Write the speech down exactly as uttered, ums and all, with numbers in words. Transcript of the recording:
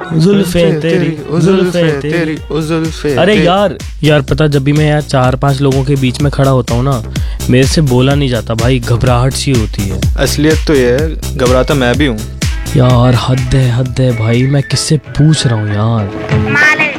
जुल्फे तेरी, जुल्फे तेरी, जुल्फे। अरे यार यार पता, जब भी मैं यार चार पांच लोगों के बीच में खड़ा होता हूँ ना, मेरे से बोला नहीं जाता भाई, घबराहट सी होती है। असलियत तो ये है, घबराता मैं भी हूँ यार हद है हद है भाई, मैं किससे पूछ रहा हूँ यार।